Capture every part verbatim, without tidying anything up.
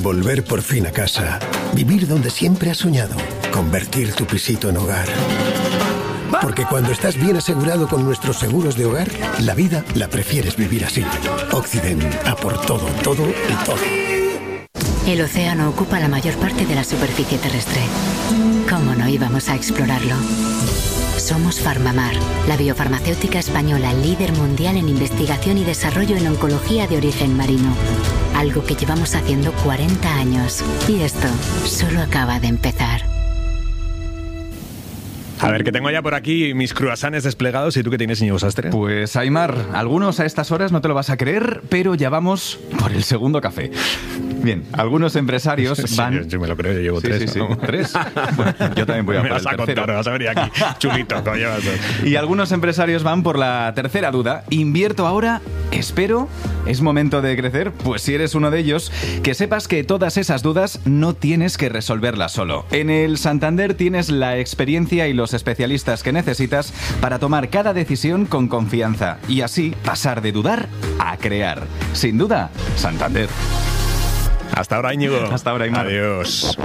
Volver por fin a casa. Vivir donde siempre has soñado. Convertir tu pisito en hogar. Porque cuando estás bien asegurado con nuestros seguros de hogar, la vida la prefieres vivir así. Occident, a por todo, todo y todo. El océano ocupa la mayor parte de la superficie terrestre. ¿Cómo no íbamos a explorarlo? Somos Farmamar, la biofarmacéutica española líder mundial en investigación y desarrollo en oncología de origen marino. Algo que llevamos haciendo cuarenta años. Y esto solo acaba de empezar. A ver, que tengo ya por aquí mis cruasanes desplegados. ¿Y tú qué tienes, Íñigo Sastre? Pues, Aimar, algunos a estas horas no te lo vas a creer, pero ya vamos por el segundo café. Bien, algunos empresarios van... Sí, yo me lo creo, yo llevo sí, tres. Sí, sí, ¿no? ¿Tres? Bueno, yo también voy a me por vas el a tercero. contar, vas a venir aquí, chulito, coño. Y algunos empresarios van por la tercera duda. ¿Invierto ahora? ¿Espero? ¿Es momento de crecer? Pues si eres uno de ellos, que sepas que todas esas dudas no tienes que resolverlas solo. En el Santander tienes la experiencia y los especialistas que necesitas para tomar cada decisión con confianza y así pasar de dudar a crear. Sin duda, Santander. Hasta ahora, Íñigo. Hasta ahora, Aimar. Adiós.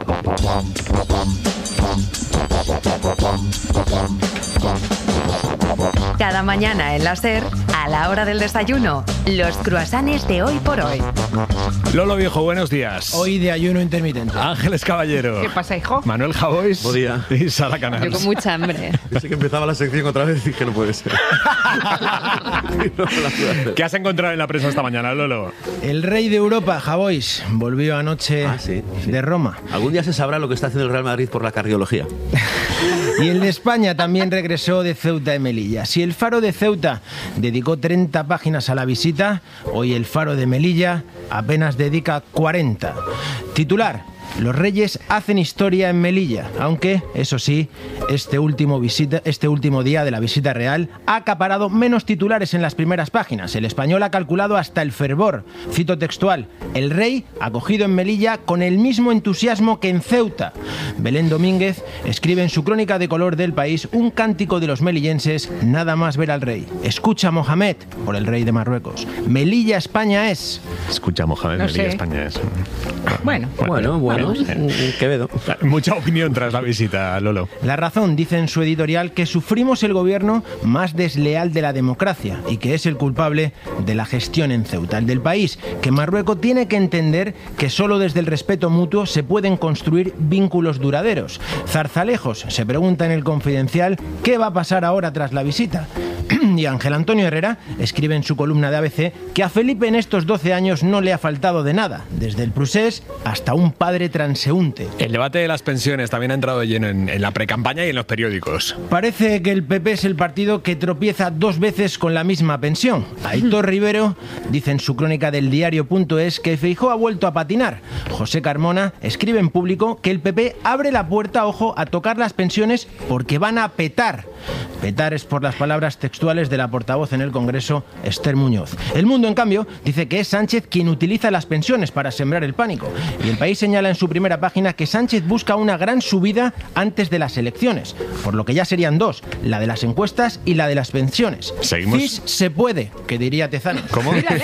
Cada mañana en la SER, a la hora del desayuno, los cruasanes de hoy por hoy. Lolo Viejo, buenos días. Hoy de ayuno intermitente. Ángeles Caballero. ¿Qué pasa, hijo? Manuel Javois. Buen día. Y Sara Canals. Yo con mucha hambre. Pensé que empezaba la sección otra vez y dije, no puede ser. ¿Qué has encontrado en la prensa esta mañana, Lolo? El rey de Europa, Javois, volvió anoche Ah, sí, sí. de Roma. Algún día se sabrá lo que está haciendo el Real Madrid por la cardiología. Y el de España también regresó de Ceuta y Melilla. Si el Faro de Ceuta dedicó treinta páginas a la visita, hoy el Faro de Melilla apenas dedica cuarenta. Titular: los reyes hacen historia en Melilla, aunque, eso sí, este último, visita, este último día de la visita real ha acaparado menos titulares en las primeras páginas. El Español ha calculado hasta el fervor. Cito textual: el rey acogido en Melilla con el mismo entusiasmo que en Ceuta. Belén Domínguez escribe en su crónica de color del País un cántico de los melillenses nada más ver al rey. Escucha, Mohamed, por el rey de Marruecos. Melilla, España es. Escucha, Mohamed, No Melilla, sé. España es. Bueno, Bueno, bueno, Quevedo. Mucha opinión tras la visita, Lolo. La Razón dice en su editorial que sufrimos el gobierno más desleal de la democracia y que es el culpable de la gestión en Ceuta, el del País, que Marruecos tiene que entender que solo desde el respeto mutuo se pueden construir vínculos duraderos. Zarzalejos se pregunta en el Confidencial qué va a pasar ahora tras la visita. Y Ángel Antonio Herrera escribe en su columna de A B C que a Felipe en estos doce años no le ha faltado de nada, desde el procés hasta un padre transeúnte. El debate de las pensiones también ha entrado de lleno en, en la precampaña y en los periódicos. Parece que el P P es el partido que tropieza dos veces con la misma pensión. Aitor Rivero dice en su crónica del diario.es que Feijóo ha vuelto a patinar. José Carmona escribe en Público que el P P abre la puerta, ojo, a tocar las pensiones porque van a petar. Petar es por las palabras textuales de la portavoz en el Congreso, Esther Muñoz. El Mundo, en cambio, dice que es Sánchez quien utiliza las pensiones para sembrar el pánico. Y El País señala en su primera página que Sánchez busca una gran subida antes de las elecciones, por lo que ya serían dos, la de las encuestas y la de las pensiones. Seguimos. Cis se puede, que diría Tezano. ¿Cómo? mírale,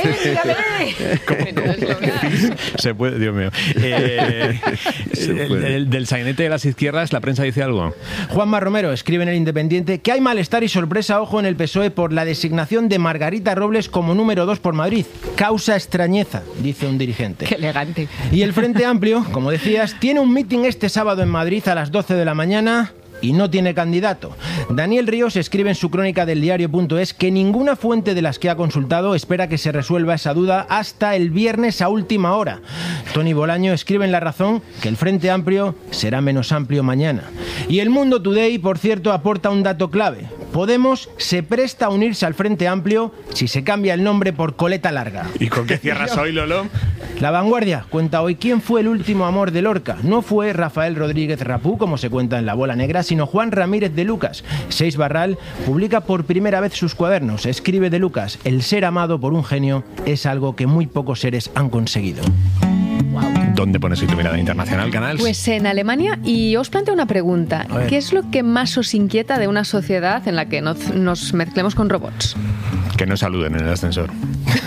mírale. Se puede, Dios mío. Eh, Se el, puede. el- del sainete de las izquierdas, ¿la prensa dice algo? Juanma Romero escribe en El Independiente que hay malestar y sorpresa, ojo, en el P S O E por la designación de Margarita Robles como número dos por Madrid. Causa extrañeza, dice un dirigente. Qué elegante. Y el Frente Amplio, como decías, tiene un mitin este sábado en Madrid a las doce de la mañana y no tiene candidato. Daniel Ríos escribe en su crónica del diario.es que ninguna fuente de las que ha consultado espera que se resuelva esa duda hasta el viernes a última hora. Tony Bolaño escribe en La Razón que el Frente Amplio será menos amplio mañana. Y El Mundo Today, por cierto, aporta un dato clave. Podemos se presta a unirse al Frente Amplio si se cambia el nombre por Coleta Larga. ¿Y con qué cierras hoy, Lolo? La Vanguardia cuenta hoy quién fue el último amor de Lorca. No fue Rafael Rodríguez Rapú, como se cuenta en La Bola Negra, sino Juan Ramírez de Lucas. Seis Barral publica por primera vez sus cuadernos. Escribe de Lucas: el ser amado por un genio es algo que muy pocos seres han conseguido. ¿Dónde pones hoy tu mirada internacional, Canals? Pues en Alemania, y os planteo una pregunta. A ver. ¿Qué es lo que más os inquieta de una sociedad en la que nos, nos mezclemos con robots? Que no saluden en el ascensor.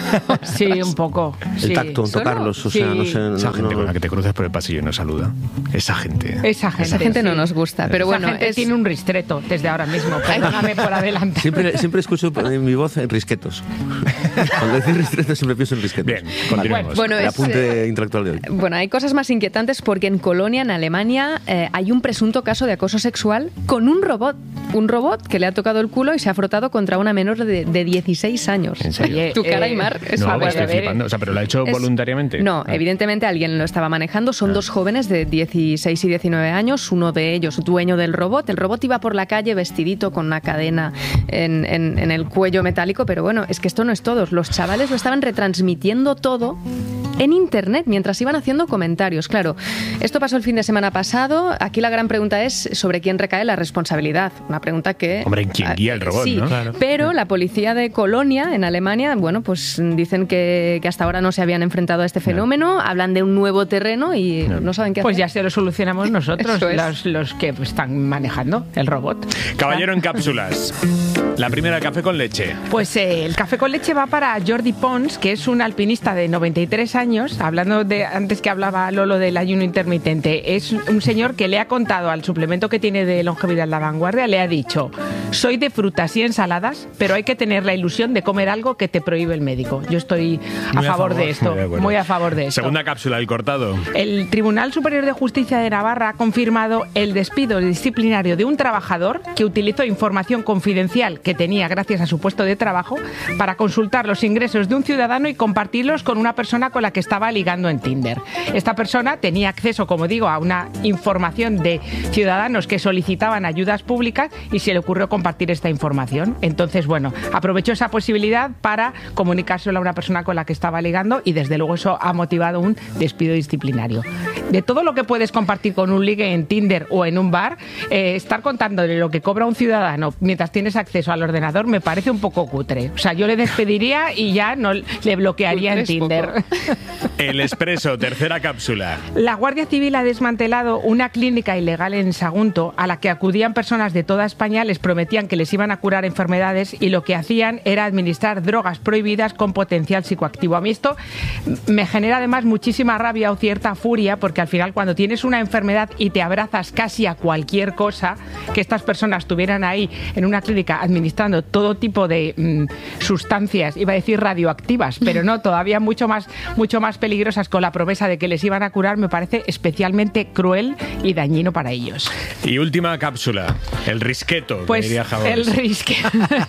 Sí, un poco. El sí. tacto, ¿Solo? tocarlos, o sea, Sí. no sé. No, Esa gente no- con la que te cruzas por el pasillo y no saluda. Esa gente. Esa gente, Esa gente no sí. nos gusta, pero Esa bueno, gente es- tiene un ristreto desde ahora mismo. Perdóname por adelantar. Siempre, siempre escucho en mi voz en risquetos. Cuando decís risquetos siempre pienso en risquetos. Bien, continuemos. Bueno, El es, apunte intelectual de hoy. Bueno, hay cosas más inquietantes porque en Colonia, en Alemania, eh, hay un presunto caso de acoso sexual con un robot. Un robot que le ha tocado el culo y se ha frotado contra una menor de, de dieciséis años. ¿En serio? Oye, Tu cara, eh, Aymar, es No, fabuloso. estoy a ver, flipando. O sea, pero lo ha hecho Es- voluntariamente. No, Ah. evidentemente alguien lo estaba manejando. Son dos jóvenes de dieciséis y diecinueve años, uno de ellos dueño del robot. El robot iba por la calle vestidito con una cadena en, en- en el cuello metálico, pero bueno, es que esto no es todo. Los chavales lo estaban retransmitiendo todo en internet mientras iban haciendo comentarios. Claro, esto pasó el fin de semana pasado. Aquí la gran pregunta es sobre quién recae la responsabilidad. Una pregunta que... Hombre, ¿en quién guía el robot, Sí, no? Claro. pero la policía de Colonia, en Alemania, bueno, pues dicen que, que hasta ahora no se habían enfrentado a este fenómeno, hablan de un nuevo terreno y no, saben qué Pues hacer. ya se lo solucionamos nosotros, Eso es. los, los que están manejando el robot. Caballero en cápsulas. La primera, café con leche. Pues eh, el café con leche va para Jordi Pons, que es un alpinista de noventa y tres años, hablando de antes que hablaba Lolo del ayuno intermitente. Es un señor que le ha contado al suplemento que tiene de longevidad La Vanguardia, le ha dicho: soy de frutas y ensaladas, pero hay que tener la ilusión de comer algo que te prohíbe el médico. Yo estoy a, Muy favor, de esto, muy de acuerdo. muy a favor de esto. Segunda cápsula, el cortado. El Tribunal Superior de Justicia de Navarra ha confirmado el despido disciplinario de un trabajador que utilizó información confidencial que tenía gracias a su puesto de trabajo para consultar los ingresos de un ciudadano y compartirlos con una persona con la que estaba ligando en Tinder. Esta persona tenía acceso, como digo, a una información de ciudadanos que solicitaban ayudas públicas y se le ocurrió compartir esta información. Entonces, bueno, aprovechó esa posibilidad para comunicárselo a una persona con la que estaba ligando y desde luego eso ha motivado un despido disciplinario. De todo lo que puedes compartir con un ligue en Tinder o en un bar, eh, estar contándole lo que cobra un ciudadano mientras tienes acceso al ordenador me parece un poco cutre. O sea, yo le despediría y ya no le bloquearía en Cutre es Tinder. El expreso, tercera cápsula. La Guardia Civil ha desmantelado una clínica ilegal en Sagunto a la que acudían personas de toda España, les prometían que les iban a curar enfermedades y lo que hacían era administrar drogas prohibidas con potencial psicoactivo. A mí esto me genera además muchísima rabia o cierta furia porque al final cuando tienes una enfermedad y te abrazas casi a cualquier cosa, que estas personas estuvieran ahí en una clínica administrando todo tipo de mm, sustancias, iba a decir radioactivas, pero no, todavía mucho más, mucho más peligrosas con la promesa de que les iban a curar, me parece especialmente cruel y dañino para ellos. Y última cápsula, el risqueto, que Pues diría Javos. el risqueto,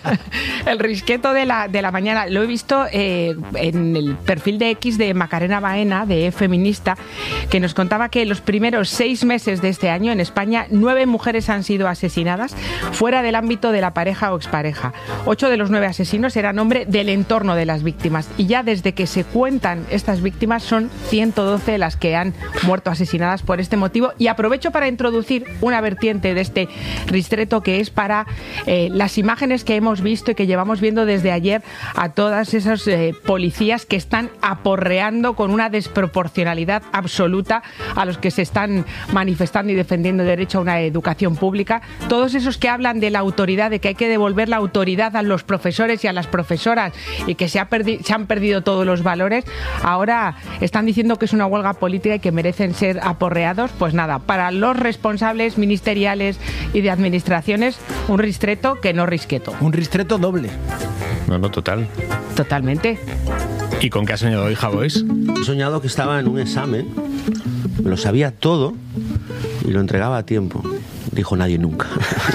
el risqueto de la, de la mañana lo he visto eh, en el perfil de X de Macarena Baena, de Feminista, que nos contaba que en los primeros seis meses de este año en España nueve mujeres han sido asesinadas fuera del ámbito de la pareja o expareja. Ocho de los nueve asesinos eran hombres del entorno de las víctimas y ya desde que se cuentan estas víctimas son ciento doce las que han muerto asesinadas por este motivo. Y aprovecho para introducir una vertiente de este ristreto que es para eh, las imágenes que hemos visto y que llevamos viendo desde ayer a todas esas eh, policías que están aporreando con una desproporcionalidad absoluta a los que se están manifestando y defendiendo el derecho a una educación pública. Todos esos que hablan de la autoridad, de que hay que devolver la autoridad a los profesores y a las profesoras y que se, ha perdi- se han perdido todos los valores, ahora están diciendo que es una huelga política y que merecen ser aporreados. Pues nada, para los responsables ministeriales y de administraciones, un ristreto que no risqueto. Un ristreto doble. No, no, total. Totalmente. ¿Y con qué ha soñado hoy, Javois? He soñado que estaba en un examen, me lo sabía todo y lo entregaba a tiempo. Dijo nadie nunca.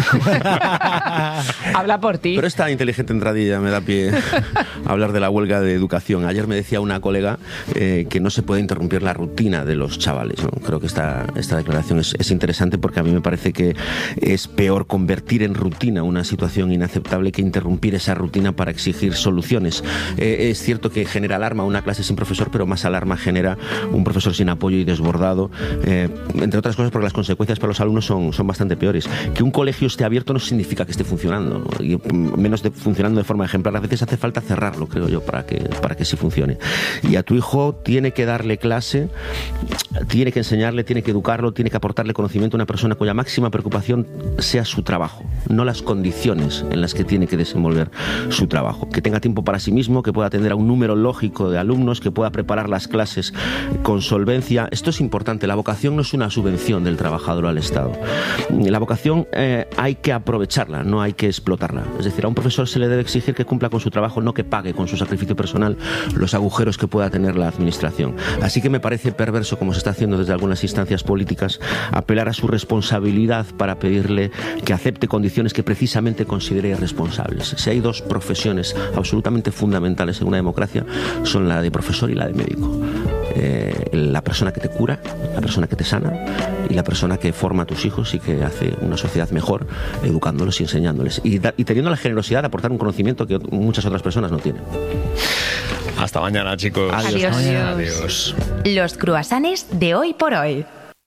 Habla por ti. Pero esta inteligente entradilla me da pie a hablar de la huelga de educación. Ayer me decía una colega eh, que no se puede interrumpir la rutina de los chavales, ¿no? Creo que esta, esta declaración es, es interesante porque a mí me parece que es peor convertir en rutina una situación inaceptable que interrumpir esa rutina para exigir soluciones. Eh, es cierto que genera alarma una clase sin profesor, pero más alarma genera un profesor sin apoyo y desbordado, eh, entre otras cosas porque las consecuencias para los alumnos son, son bastante bastante peores. Que un colegio esté abierto no significa que esté funcionando, ¿no? Y menos de funcionando de forma ejemplar. A veces hace falta cerrarlo, creo yo, para que, para que sí funcione. Y a tu hijo tiene que darle clase, tiene que enseñarle, tiene que educarlo, tiene que aportarle conocimiento a una persona cuya máxima preocupación sea su trabajo, no las condiciones en las que tiene que desenvolver su trabajo. Que tenga tiempo para sí mismo, que pueda atender a un número lógico de alumnos, que pueda preparar las clases con solvencia. Esto es importante. La vocación no es una subvención del trabajador al Estado. La vocación eh, hay que aprovecharla, no hay que explotarla. Es decir, a un profesor se le debe exigir que cumpla con su trabajo, no que pague con su sacrificio personal los agujeros que pueda tener la administración. Así que me parece perverso, como se está haciendo desde algunas instancias políticas, apelar a su responsabilidad para pedirle que acepte condiciones que precisamente considere irresponsables. Si hay dos profesiones absolutamente fundamentales en una democracia, son la de profesor y la de médico. Eh, la persona que te cura, la persona que te sana y la persona que forma a tus hijos y que hace una sociedad mejor educándolos y enseñándoles y, da, y teniendo la generosidad de aportar un conocimiento que muchas otras personas no tienen. Hasta mañana, chicos. Adiós. Adiós. Adiós. Los cruasanes de hoy por hoy.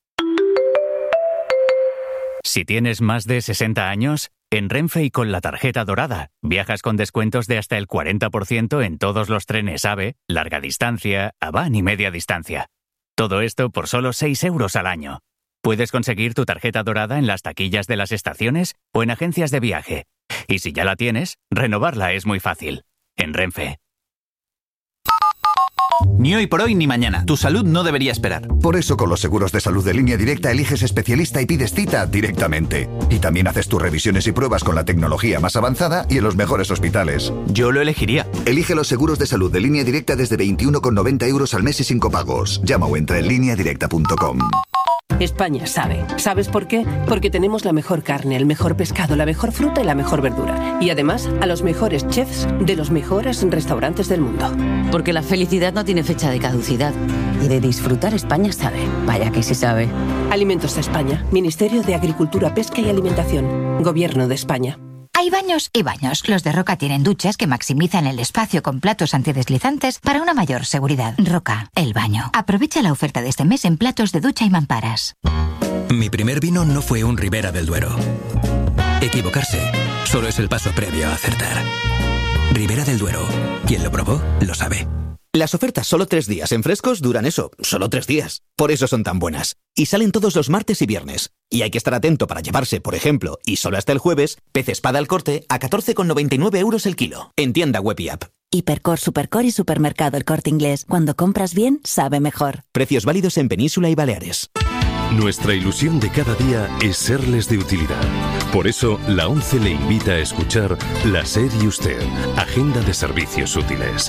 Si tienes más de sesenta años, en Renfe y con la tarjeta dorada, viajas con descuentos de hasta el cuarenta por ciento en todos los trenes AVE, larga distancia, Avan y media distancia. Todo esto por solo seis euros al año. Puedes conseguir tu tarjeta dorada en las taquillas de las estaciones o en agencias de viaje. Y si ya la tienes, renovarla es muy fácil. En Renfe. Ni hoy por hoy ni mañana. Tu salud no debería esperar. Por eso con los seguros de salud de Línea Directa eliges especialista y pides cita directamente. Y también haces tus revisiones y pruebas con la tecnología más avanzada y en los mejores hospitales. Yo lo elegiría. Elige los seguros de salud de Línea Directa desde veintiuno con noventa euros al mes y sin copagos. Llama o entra en línea directa punto com. España sabe. ¿Sabes por qué? Porque tenemos la mejor carne, el mejor pescado, la mejor fruta y la mejor verdura. Y además, a los mejores chefs de los mejores restaurantes del mundo. Porque la felicidad no tiene fecha de caducidad. Y de disfrutar España sabe. Vaya que sí sabe. Alimentos de España. Ministerio de Agricultura, Pesca y Alimentación. Gobierno de España. Hay baños y baños. Los de Roca tienen duchas que maximizan el espacio con platos antideslizantes para una mayor seguridad. Roca, el baño. Aprovecha la oferta de este mes en platos de ducha y mamparas. Mi primer vino no fue un Ribera del Duero. Equivocarse solo es el paso previo a acertar. Ribera del Duero. Quien lo probó, lo sabe. Las ofertas solo tres días en frescos duran eso, solo tres días. Por eso son tan buenas. Y salen todos los martes y viernes. Y hay que estar atento para llevarse, por ejemplo, y solo hasta el jueves, pez espada al corte a catorce con noventa y nueve euros el kilo. En tienda web y app. Hipercor, Supercor y Supermercado El Corte Inglés. Cuando compras bien, sabe mejor. Precios válidos en Península y Baleares. Nuestra ilusión de cada día es serles de utilidad. Por eso, la ONCE le invita a escuchar La SER y Usted, Agenda de Servicios Útiles.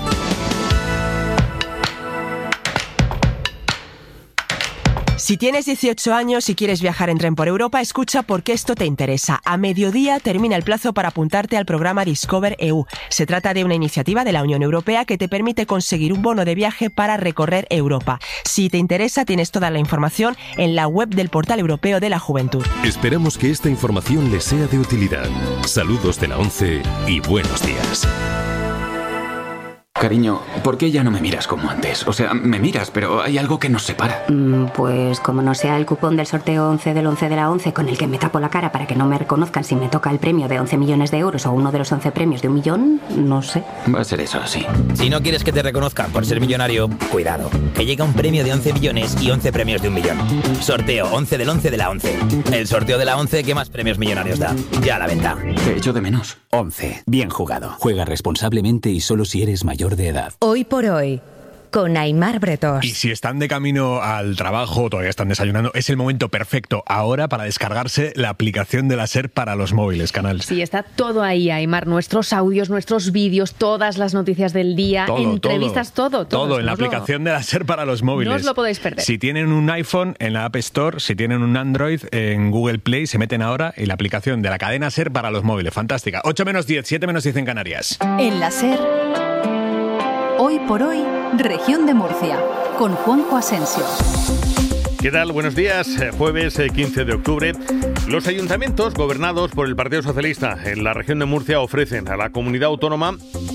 Si tienes dieciocho años y quieres viajar en tren por Europa, escucha porque esto te interesa. A mediodía termina el plazo para apuntarte al programa Discover E U. Se trata de una iniciativa de la Unión Europea que te permite conseguir un bono de viaje para recorrer Europa. Si te interesa, tienes toda la información en la web del Portal Europeo de la Juventud. Esperamos que esta información les sea de utilidad. Saludos de la ONCE y buenos días. Cariño, ¿por qué ya no me miras como antes? O sea, me miras, pero hay algo que nos separa. Mm, pues como no sea el cupón del sorteo once del once de la once con el que me tapo la cara para que no me reconozcan si me toca el premio de once millones de euros o uno de los once premios de un millón, no sé. Va a ser eso, sí. Si no quieres que te reconozcan por ser millonario, cuidado, que llega un premio de once millones y once premios de un millón. Sorteo once del once de la once. El sorteo de la once que más premios millonarios da. Ya a la venta. Te echo de menos. once. Bien jugado. Juega responsablemente y solo si eres mayor de edad. Hoy por hoy, con Aimar Bretós. Y si están de camino al trabajo, todavía están desayunando, es el momento perfecto ahora para descargarse la aplicación de la SER para los móviles, Canal. Sí, está todo ahí, Aimar. Nuestros audios, nuestros vídeos, todas las noticias del día, todo, entrevistas, todo. Todo, todo, todo en la aplicación de la SER para los móviles. No os lo podéis perder. Si tienen un iPhone, en la App Store, si tienen un Android, en Google Play, se meten ahora y la aplicación de la cadena SER para los móviles. Fantástica. ocho menos diez, siete menos diez en Canarias. En la SER... Hoy por hoy, Región de Murcia, con Juanjo Asensio. ¿Qué tal? Buenos días. Jueves quince de octubre. Los ayuntamientos gobernados por el Partido Socialista en la región de Murcia ofrecen a la comunidad autónoma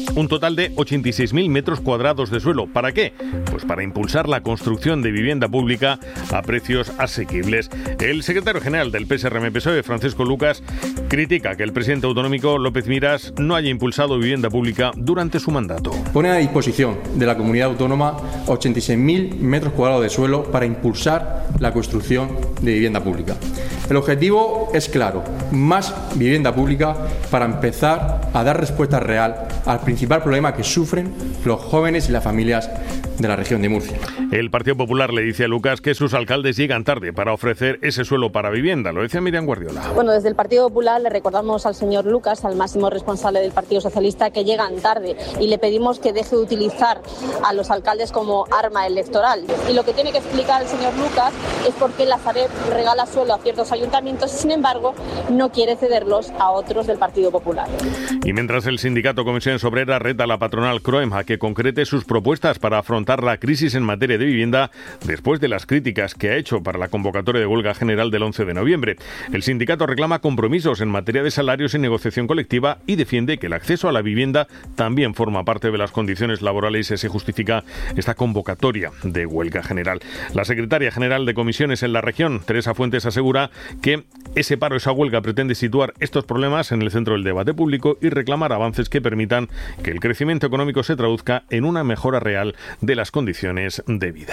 un total de ochenta y seis mil metros cuadrados de suelo. ¿Para qué? Pues para impulsar la construcción de vivienda pública a precios asequibles. El secretario general del P S R M P S O E, Francisco Lucas, critica que el presidente autonómico López Miras no haya impulsado vivienda pública durante su mandato. Pone a disposición de la comunidad autónoma ochenta y seis mil metros cuadrados de suelo para impulsar la construcción de vivienda pública. El objetivo es claro, más vivienda pública para empezar a dar respuesta real al principal problema que sufren los jóvenes y las familias de la región de Murcia. El Partido Popular le dice a Lucas que sus alcaldes llegan tarde para ofrecer ese suelo para vivienda. Lo decía Miriam Guardiola. Bueno, desde el Partido Popular le recordamos al señor Lucas, al máximo responsable del Partido Socialista, que llegan tarde y le pedimos que deje de utilizar a los alcaldes como arma electoral. Y lo que tiene que explicar el señor Lucas es por qué la Sareb regala suelo a ciertos ayuntamientos y, sin embargo, no quiere cederlos a otros del Partido Popular. Y mientras el sindicato Comisiones Obreras reta a la patronal Croem a que concrete sus propuestas para afrontar la crisis en materia de vivienda después de las críticas que ha hecho para la convocatoria de huelga general del once de noviembre. El sindicato reclama compromisos en materia de salarios y negociación colectiva y defiende que el acceso a la vivienda también forma parte de las condiciones laborales y se justifica esta convocatoria de huelga general. La secretaria general de Comisiones en la región, Teresa Fuentes, asegura que ese paro, esa huelga, pretende situar estos problemas en el centro del debate público y reclamar avances que permitan que el crecimiento económico se traduzca en una mejora real de las condiciones de vida.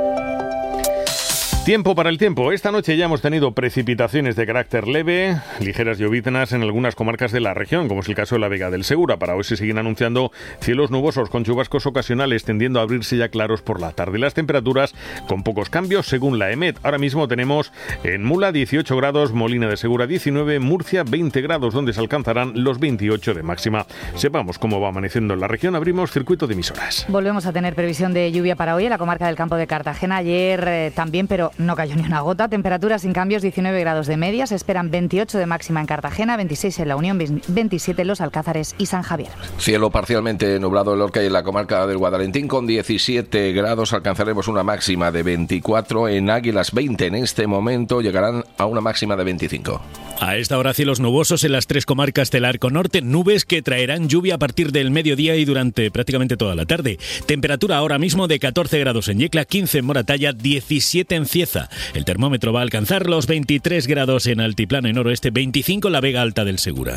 Tiempo para el tiempo. Esta noche ya hemos tenido precipitaciones de carácter leve, ligeras lloviznas en algunas comarcas de la región, como es el caso de la Vega del Segura. Para hoy se siguen anunciando cielos nubosos con chubascos ocasionales, tendiendo a abrirse ya claros por la tarde. Las temperaturas con pocos cambios según la EMET. Ahora mismo tenemos en Mula dieciocho grados, Molina de Segura diecinueve, Murcia veinte grados, donde se alcanzarán los veintiocho de máxima. Sepamos cómo va amaneciendo en la región. Abrimos circuito de emisoras. Volvemos a tener previsión de lluvia para hoy en la comarca del Campo de Cartagena. Ayer eh, también, pero no cayó ni una gota. Temperaturas sin cambios, diecinueve grados de media. Se esperan veintiocho de máxima en Cartagena, veintiséis en La Unión, veintisiete en Los Alcázares y San Javier. Cielo parcialmente nublado en Lorca y en la comarca del Guadalentín con diecisiete grados. Alcanzaremos una máxima de veinticuatro. En Águilas veinte en este momento. Llegarán a una máxima de veinticinco. A esta hora cielos nubosos en las tres comarcas del Arco Norte, nubes que traerán lluvia a partir del mediodía y durante prácticamente toda la tarde. Temperatura ahora mismo de catorce grados en Yecla, quince en Moratalla, diecisiete en Cieza. El termómetro va a alcanzar los veintitrés grados en Altiplano y Noroeste, veinticinco en la Vega Alta del Segura.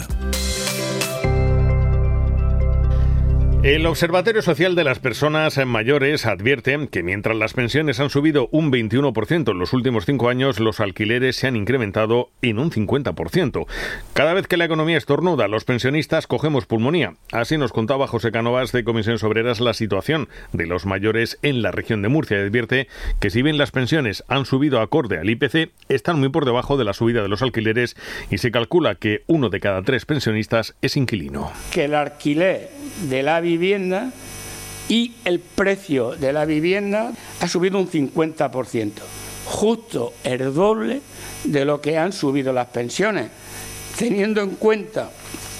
El Observatorio Social de las Personas Mayores advierte que mientras las pensiones han subido un veintiuno por ciento en los últimos cinco años, los alquileres se han incrementado en un cincuenta por ciento. Cada vez que la economía estornuda, los pensionistas cogemos pulmonía. Así nos contaba José Cánovas de Comisiones Obreras la situación de los mayores en la región de Murcia. Y advierte que si bien las pensiones han subido acorde al I P C, están muy por debajo de la subida de los alquileres y se calcula que uno de cada tres pensionistas es inquilino. Que el alquiler de la vivienda y el precio de la vivienda ha subido un cincuenta por ciento, justo el doble de lo que han subido las pensiones, teniendo en cuenta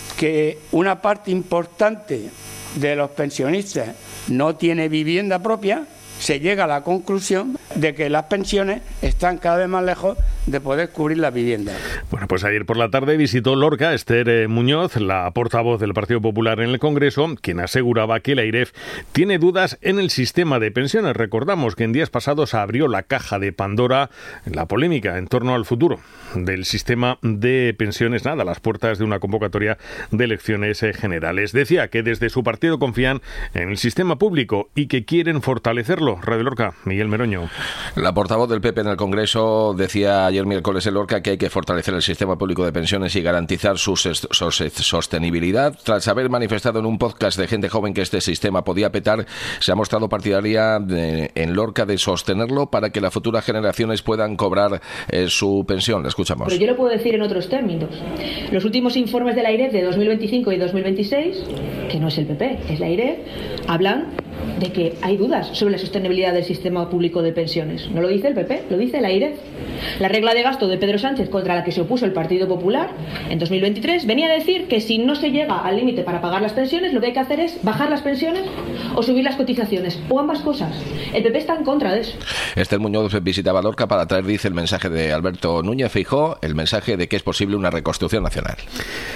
que una parte importante de los pensionistas no tiene vivienda propia. Se llega a la conclusión de que las pensiones están cada vez más lejos de poder cubrir la vivienda. Bueno, pues ayer por la tarde visitó Lorca Esther Muñoz, la portavoz del Partido Popular en el Congreso, quien aseguraba que la AIREF tiene dudas en el sistema de pensiones. Recordamos que en días pasados abrió la caja de Pandora la polémica en torno al futuro del sistema de pensiones, nada, a las puertas de una convocatoria de elecciones generales. Decía que desde su partido confían en el sistema público y que quieren fortalecerlo. Radio Lorca, Miguel Meroño. La portavoz del P P en el Congreso decía ayer miércoles en Lorca que hay que fortalecer el sistema público de pensiones y garantizar su sostenibilidad. Tras haber manifestado en un podcast de gente joven que este sistema podía petar, se ha mostrado partidaria de, en Lorca de sostenerlo para que las futuras generaciones puedan cobrar eh, su pensión. La escuchamos. Pero yo lo puedo decir en otros términos. Los últimos informes de la AIREF de dos mil veinticinco y dos mil veintiséis, que no es el P P, es la AIREF, hablan de que hay dudas sobre la sostenibilidad del sistema público de pensiones. No lo dice el P P, lo dice la AIREF. La regla de gasto de Pedro Sánchez, contra la que se opuso el Partido Popular en dos mil veintitrés, venía a decir que si no se llega al límite para pagar las pensiones, lo que hay que hacer es bajar las pensiones o subir las cotizaciones, o ambas cosas. El P P está en contra de eso. Esther Muñoz visitaba Lorca para traer, dice, el mensaje de Alberto Núñez Feijóo, el mensaje de que es posible una reconstrucción nacional.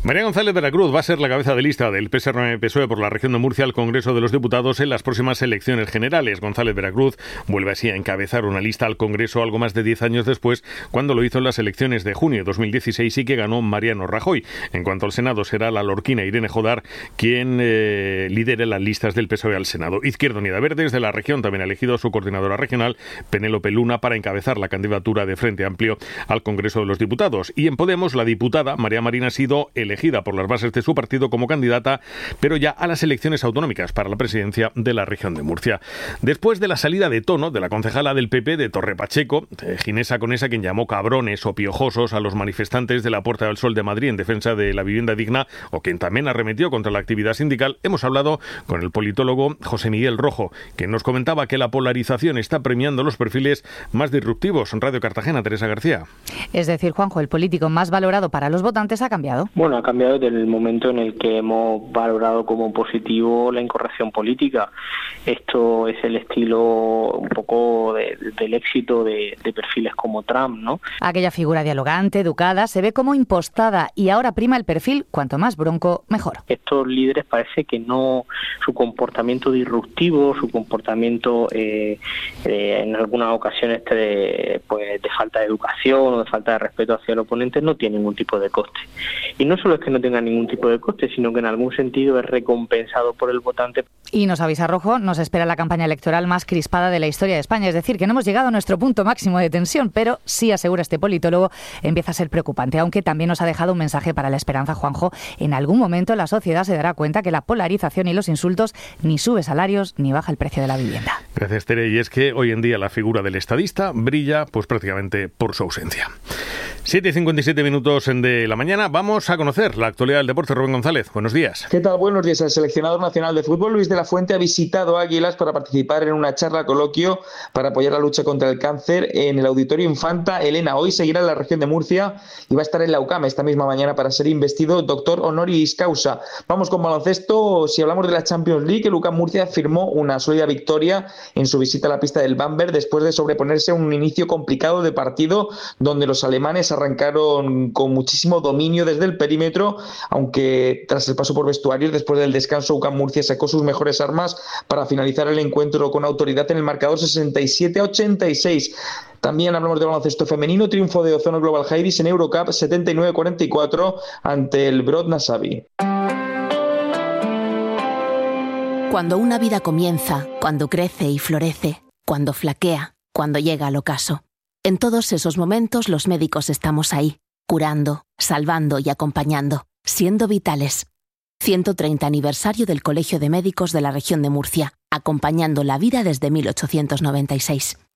María González Veracruz va a ser la cabeza de lista del P S R M P S O E por la región de Murcia al Congreso de los Diputados en las próximas elecciones generales. González Veracruz vuelve así a encabezar una lista al Congreso algo más de diez años después, cuando lo hizo en las elecciones de junio de dos mil dieciséis y que ganó Mariano Rajoy. En cuanto al Senado, será la lorquina Irene Jodar quien eh, lidere las listas del P S O E al Senado. Izquierda Unida Verdes de la región también ha elegido a su coordinadora regional, Penélope Luna, para encabezar la candidatura de Frente Amplio al Congreso de los Diputados. Y en Podemos, la diputada María Marín ha sido elegida elegida por las bases de su partido como candidata, pero ya a las elecciones autonómicas para la presidencia de la región de Murcia. Después de la salida de tono de la concejala del P P de Torre Pacheco, Ginesa Conesa, quien llamó cabrones o piojosos a los manifestantes de la Puerta del Sol de Madrid en defensa de la vivienda digna, o quien también arremetió contra la actividad sindical, hemos hablado con el politólogo José Miguel Rojo, que nos comentaba que la polarización está premiando los perfiles más disruptivos. En Radio Cartagena, Teresa García. Es decir, Juanjo, el político más valorado para los votantes ha cambiado. Bueno, ha cambiado desde el momento en el que hemos valorado como positivo la incorrección política. Esto es el estilo un poco de, del éxito de, de perfiles como Trump, ¿no? Aquella figura dialogante, educada, se ve como impostada y ahora prima el perfil, cuanto más bronco, mejor. Estos líderes parece que no, su comportamiento disruptivo, su comportamiento eh, eh, en algunas ocasiones de, pues, de falta de educación o de falta de respeto hacia el oponente no tiene ningún tipo de coste. Y no solo es que no tenga ningún tipo de coste, sino que en algún sentido es recompensado por el votante. Y nos avisa Rojo, nos espera la campaña electoral más crispada de la historia de España. Es decir, que no hemos llegado a nuestro punto máximo de tensión, pero sí, asegura este politólogo, empieza a ser preocupante, aunque también nos ha dejado un mensaje para la esperanza, Juanjo. En algún momento la sociedad se dará cuenta que la polarización y los insultos ni sube salarios ni baja el precio de la vivienda. Gracias, Tere. Y es que hoy en día la figura del estadista brilla pues prácticamente por su ausencia. siete y cincuenta y siete minutos de la mañana. Vamos a conocer la actualidad del deporte. Rubén González, buenos días. ¿Qué tal? Buenos días. El seleccionador nacional de fútbol, Luis de la Fuente, ha visitado Águilas para participar en una charla coloquio para apoyar la lucha contra el cáncer en el Auditorio Infanta Elena. Hoy seguirá en la región de Murcia y va a estar en la U C A M esta misma mañana para ser investido doctor honoris causa. Vamos con baloncesto. Si hablamos de la Champions League, el U C A M Murcia firmó una sólida victoria en su visita a la pista del Bamberg después de sobreponerse a un inicio complicado de partido donde los alemanes arrancaron con muchísimo dominio desde el perímetro, aunque tras el paso por vestuarios, después del descanso, U C A M Murcia sacó sus mejores armas para finalizar el encuentro con autoridad en el marcador sesenta y siete a ochenta y seis. También hablamos de baloncesto femenino, triunfo de Ozono Global Jairis en Eurocup setenta y nueve a cuarenta y cuatro ante el Brod Nasavi. Cuando una vida comienza, cuando crece y florece, cuando flaquea, cuando llega al ocaso. En todos esos momentos los médicos estamos ahí, curando, salvando y acompañando, siendo vitales. ciento treinta aniversario del Colegio de Médicos de la región de Murcia, acompañando la vida desde mil ochocientos noventa y seis.